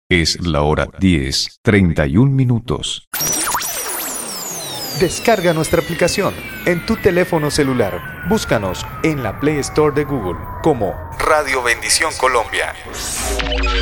Es la hora 10:31. Descarga nuestra aplicación en tu teléfono celular. Búscanos en la Play Store de Google como Radio Bendición Colombia.